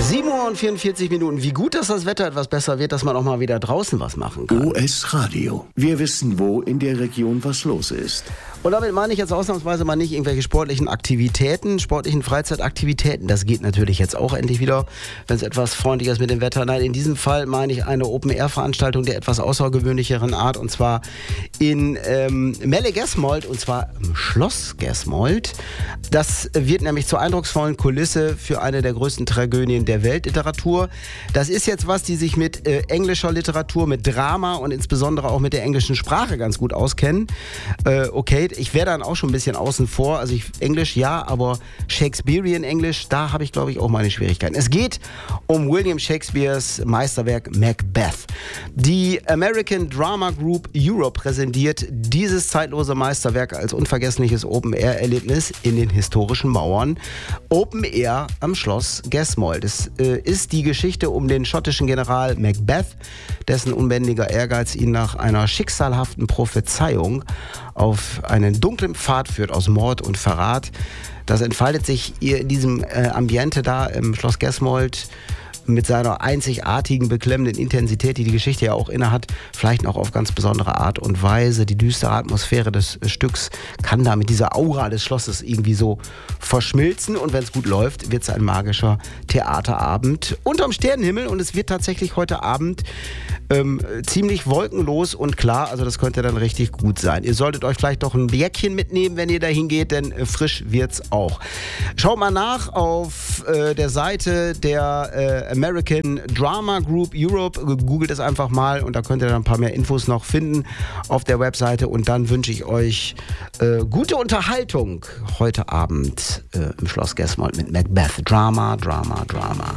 7:44. Wie gut, dass das Wetter etwas besser wird, dass man auch mal wieder draußen was machen kann. US Radio. Wir wissen, wo in der Region was los ist. Und damit meine ich jetzt ausnahmsweise mal nicht irgendwelche sportlichen Freizeitaktivitäten. Das geht natürlich jetzt auch endlich wieder, wenn es etwas freundlicher ist mit dem Wetter. Nein, in diesem Fall meine ich eine Open-Air-Veranstaltung der etwas außergewöhnlicheren Art. Und zwar in Melle-Gesmold, und zwar im Schloss Gesmold. Das wird nämlich zur eindrucksvollen Kulisse für eine der größten Tragödien der Weltliteratur. Das ist jetzt was, die sich mit englischer Literatur, mit Drama und insbesondere auch mit der englischen Sprache ganz gut auskennen. Okay, ich wäre dann auch schon ein bisschen außen vor. Also Englisch ja, aber Shakespearean Englisch, da habe ich, glaube ich, auch meine Schwierigkeiten. Es geht um William Shakespeares Meisterwerk Macbeth. Die American Drama Group Europe präsentiert dieses zeitlose Meisterwerk als unvergessliches Open-Air-Erlebnis in den historischen Mauern. Open Air am Schloss Gesmold. Es ist die Geschichte um den schottischen General Macbeth, dessen unbändiger Ehrgeiz ihn nach einer schicksalhaften Prophezeiung auf einen dunklen Pfad führt aus Mord und Verrat. Das entfaltet sich in diesem Ambiente da im Schloss Gesmold mit seiner einzigartigen, beklemmenden Intensität, die die Geschichte ja auch innehat, vielleicht noch auf ganz besondere Art und Weise. Die düstere Atmosphäre des Stücks kann da mit dieser Aura des Schlosses irgendwie so verschmilzen, und wenn es gut läuft, wird es ein magischer Theaterabend unterm Sternenhimmel, und es wird tatsächlich heute Abend ziemlich wolkenlos und klar, also das könnte dann richtig gut sein. Ihr solltet euch vielleicht doch ein Bierchen mitnehmen, wenn ihr da hingeht, denn frisch wird's auch. Schaut mal nach auf der Seite der American Drama Group Europe, googelt es einfach mal und da könnt ihr dann ein paar mehr Infos noch finden auf der Webseite, und dann wünsche ich euch gute Unterhaltung heute Abend im Schloss Gesmold mit Macbeth. Drama, Drama, Drama.